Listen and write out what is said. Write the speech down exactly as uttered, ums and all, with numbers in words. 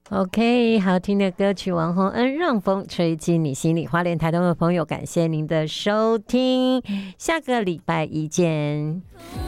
OK， 好听的歌曲王洪恩让风吹进你心里。花莲台东的朋友，感谢您的收听，下个礼拜一见。